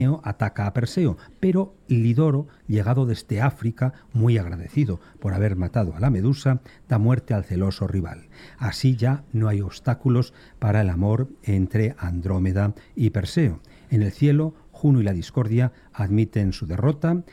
ataca a Perseo, pero Lidoro, llegado desde África, muy agradecido por haber matado a la Medusa, da muerte al celoso rival. Así ya no hay obstáculos para el amor entre Andrómeda y Perseo. En el cielo, Juno y la discordia admiten su derrota,